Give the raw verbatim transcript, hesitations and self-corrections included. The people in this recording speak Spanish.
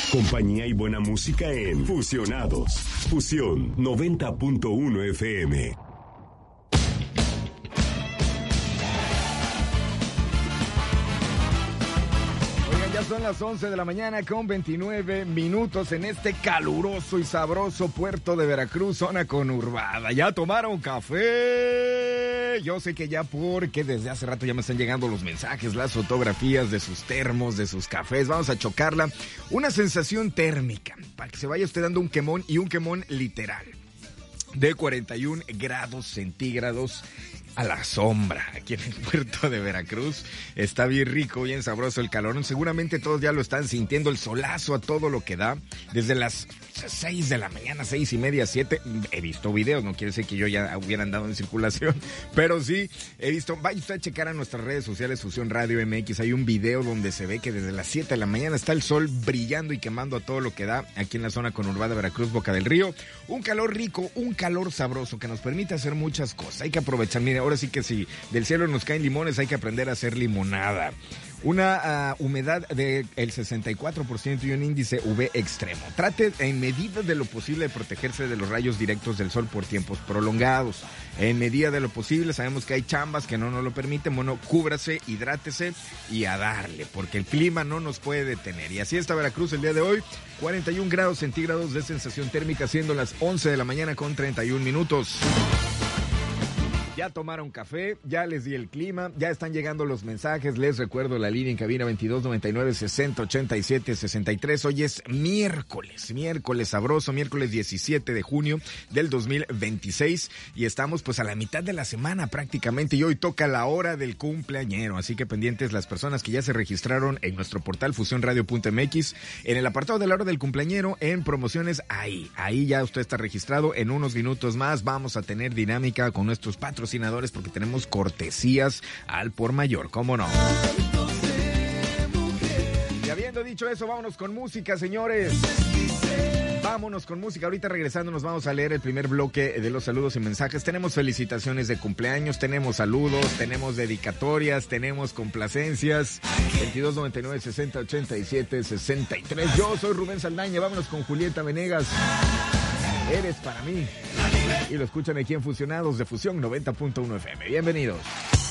Compañía y buena música en Fusionados. Fusión noventa punto uno F M. Son las once de la mañana con veintinueve minutos en este caluroso y sabroso puerto de Veracruz, zona conurbada. ¿Ya tomaron café? Yo sé que ya, porque desde hace rato ya me están llegando los mensajes, las fotografías de sus termos, de sus cafés. Vamos a chocarla. Una sensación térmica para que se vaya usted dando un quemón, y un quemón literal de cuarenta y un grados centígrados. A la sombra, aquí en el puerto de Veracruz. Está bien rico, bien sabroso el calor. Seguramente todos ya lo están sintiendo, el solazo a todo lo que da. Desde las seis de la mañana, seis y media, siete. He visto videos, no quiere decir que yo ya hubiera andado en circulación, pero sí, he visto. Vaya usted a checar a nuestras redes sociales, Fusión Radio M X. Hay un video donde se ve que desde las siete de la mañana está el sol brillando y quemando a todo lo que da aquí en la zona conurbada de Veracruz, Boca del Río. Un calor rico, un calor sabroso que nos permite hacer muchas cosas. Hay que aprovechar, mire, ahora sí que si del cielo nos caen limones, hay que aprender a hacer limonada. Una uh, humedad del sesenta y cuatro por ciento y un índice U V extremo. Trate en medida de lo posible de protegerse de los rayos directos del sol por tiempos prolongados. En medida de lo posible, sabemos que hay chambas que no nos lo permiten. Bueno, cúbrase, hidrátese y a darle, porque el clima no nos puede detener. Y así está Veracruz el día de hoy, cuarenta y un grados centígrados de sensación térmica, siendo las once de la mañana con treinta y un minutos. Ya tomaron café, ya les di el clima, ya están llegando los mensajes. Les recuerdo la línea en cabina veintidós noventa y nueve sesenta ochenta y siete sesenta y tres. Hoy es miércoles, miércoles sabroso, miércoles diecisiete de junio del dos mil veintiséis. Y estamos pues a la mitad de la semana prácticamente. Y hoy toca la hora del cumpleañero. Así que pendientes las personas que ya se registraron en nuestro portal fusión radio punto m x. En el apartado de la hora del cumpleañero, en promociones, ahí, ahí ya usted está registrado. En unos minutos más vamos a tener dinámica con nuestros patrocinadores, porque tenemos cortesías al por mayor, ¿cómo no? Y habiendo dicho eso, vámonos con música, señores. Vámonos con música. Ahorita regresando nos vamos a leer el primer bloque de los saludos y mensajes. Tenemos felicitaciones de cumpleaños, tenemos saludos, tenemos dedicatorias, tenemos complacencias. veintidós noventa y nueve sesenta ochenta y siete sesenta y tres. Yo soy Rubén Saldaña. Vámonos con Julieta Venegas. Eres para mí. Y lo escuchan aquí en Fusionados de Fusión noventa punto uno F M. Bienvenidos.